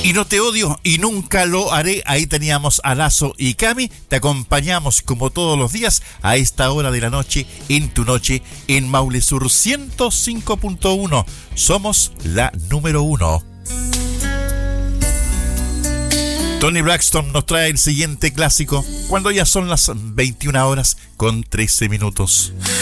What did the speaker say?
Y no te odio y nunca lo haré. Ahí teníamos a Lazo y Cami. Te acompañamos como todos los días a esta hora de la noche, en tu noche, en Maule Sur 105.1. Somos la número 1. Tony Braxton nos trae el siguiente clásico cuando ya son las 21 horas con 13 minutos.